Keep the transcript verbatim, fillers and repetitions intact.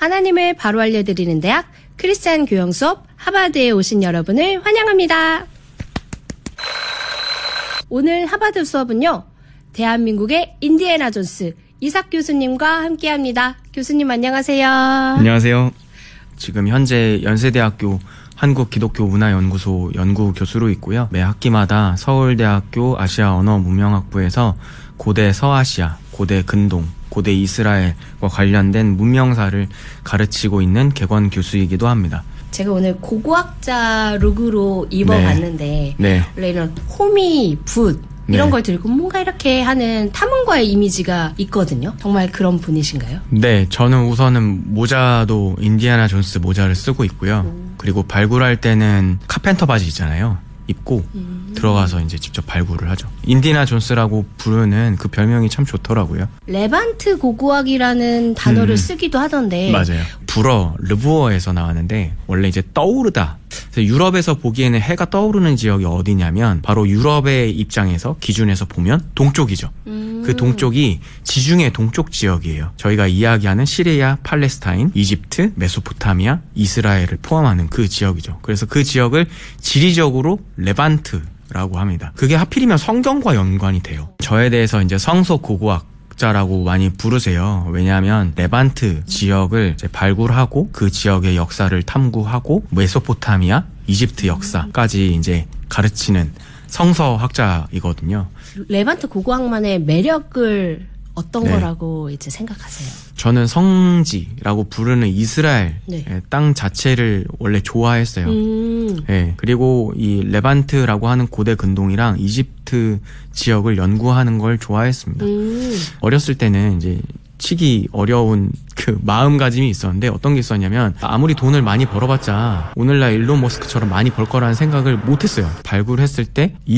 하나님을 바로 알려드리는 대학 크리스찬 교양 수업 하버드에 오신 여러분을 환영합니다. 오늘 하버드 수업은요, 대한민국의 인디애나 존스 이삭 교수님과 함께합니다. 교수님 안녕하세요. 안녕하세요. 지금 현재 연세대학교 한국기독교문화연구소 연구교수로 있고요. 매 학기마다 서울대학교 아시아언어문명학부에서 고대 서아시아, 고대 근동, 고대 이스라엘과 관련된 문명사를 가르치고 있는 객원 교수이기도 합니다. 제가 오늘 고고학자 룩으로 입어봤는데 네. 네. 원래는 호미, 붓 이런 네. 걸 들고 뭔가 이렇게 하는 탐험가의 이미지가 있거든요. 정말 그런 분이신가요? 네, 저는 우선은 모자도 인디애나 존스 모자를 쓰고 있고요. 음. 그리고 발굴할 때는 카펜터 바지 있잖아요. 입고 음. 들어가서 이제 직접 발굴을 하죠. 인디애나 존스라고 부르는 그 별명이 참 좋더라고요. 레반트 고고학이라는 단어를 음. 쓰기도 하던데. 맞아요. 불어, 르부어에서 나왔는데 원래 이제 떠오르다. 그래서 유럽에서 보기에는 해가 떠오르는 지역이 어디냐면 바로 유럽의 입장에서 기준에서 보면 동쪽이죠. 음. 그 동쪽이 지중해 동쪽 지역이에요. 저희가 이야기하는 시리아, 팔레스타인, 이집트, 메소포타미아, 이스라엘을 포함하는 그 지역이죠. 그래서 그 지역을 지리적으로 레반트라고 합니다. 그게 하필이면 성경과 연관이 돼요. 저에 대해서 이제 성서 고고학 자라고 많이 부르세요. 왜냐하면 레반트 지역을 이제 발굴하고 그 지역의 역사를 탐구하고 메소포타미아, 이집트 역사까지 이제 가르치는 성서학자이거든요. 레반트 고고학만의 매력을 어떤 네. 거라고 이제 생각하세요? 저는 성지라고 부르는 이스라엘 네. 땅 자체를 원래 좋아했어요. 음. 네. 그리고 이 레반트라고 하는 고대 근동이랑 이집트 지역을 연구하는 걸 좋아했습니다. 음. 어렸을 때는 이제 치기 어려운 그 마음가짐이 있었는데 어떤 게 있었냐면 아무리 돈을 많이 벌어봤자 오늘날 일론 머스크처럼 많이 벌 거라는 생각을 못했어요. 발굴했을 때